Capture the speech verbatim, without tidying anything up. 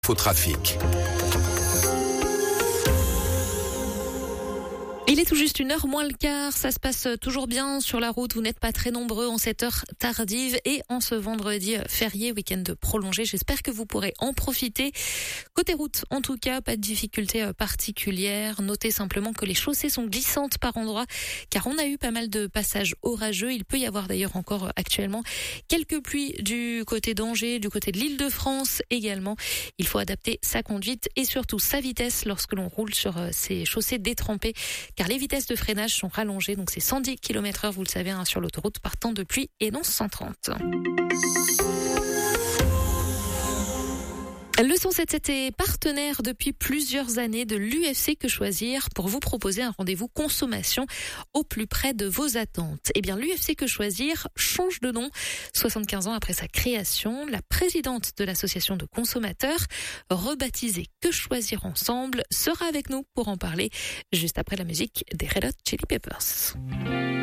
Faux trafic. Il est tout juste une heure moins le quart, ça se passe toujours bien sur la route, vous n'êtes pas très nombreux en cette heure tardive et en ce vendredi férié, week-end prolongé, j'espère que vous pourrez en profiter. Côté route, en tout cas, pas de difficultés particulières, notez simplement que les chaussées sont glissantes par endroits car on a eu pas mal de passages orageux, il peut y avoir d'ailleurs encore actuellement quelques pluies du côté d'Angers, du côté de l'Île-de-France également. Il faut adapter sa conduite et surtout sa vitesse lorsque l'on roule sur ces chaussées détrempées car les vitesses de freinage sont rallongées, donc c'est cent dix kilomètres heure, vous le savez, hein, sur l'autoroute partant de pluie et non cent trente. Le cent sept sept est partenaire depuis plusieurs années de l'U F C Que Choisir pour vous proposer un rendez-vous consommation au plus près de vos attentes. Eh bien, l'U F C Que Choisir change de nom. soixante-quinze ans après sa création, la présidente de l'association de consommateurs, rebaptisée Que Choisir Ensemble, sera avec nous pour en parler juste après la musique des Red Hot Chili Peppers.